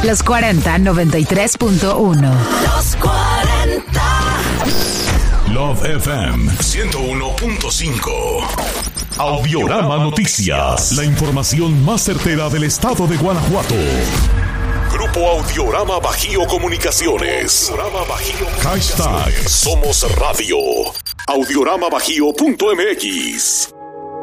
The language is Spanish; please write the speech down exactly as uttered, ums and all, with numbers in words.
Los cuarenta, noventa y tres punto uno. Los cuarenta. Love F M ciento uno punto cinco. Audiorama Noticias. La información más certera del estado de Guanajuato. Grupo Audiorama Bajío Comunicaciones. Audiorama Bajío Comunicaciones. Hashtag Somos Radio. audiorama bajío punto m x.